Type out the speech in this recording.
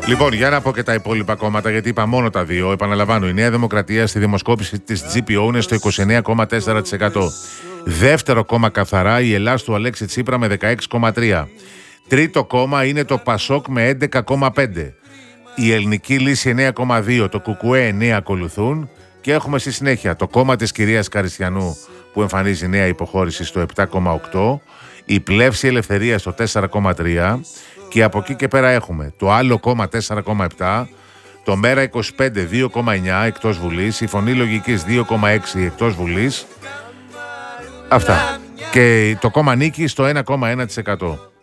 Λοιπόν, για να πω και τα υπόλοιπα κόμματα, γιατί είπα μόνο τα δύο. Επαναλαμβάνω, η Νέα Δημοκρατία στη δημοσκόπηση της GPO είναι στο 29,4%. Δεύτερο κόμμα καθαρά, η Ελλάς του Αλέξη Τσίπρα με 16,3%. Τρίτο κόμμα είναι το Πασόκ με 11,5%. Η Ελληνική Λύση 9,2%. Το Κουκουέ 9% ακολουθούν. Και έχουμε στη συνέχεια το κόμμα της κυρίας Καριστιανού που εμφανίζει νέα υποχώρηση στο 7,8%. Η Πλεύση Ελευθερία στο 4,3%. Και από εκεί και πέρα έχουμε το άλλο κόμμα 4,7%, το Μέρα 25 2,9% εκτός Βουλής, η Φωνή Λογικής 2,6% εκτός Βουλής. Αυτά. Και το κόμμα Νίκη στο 1,1%.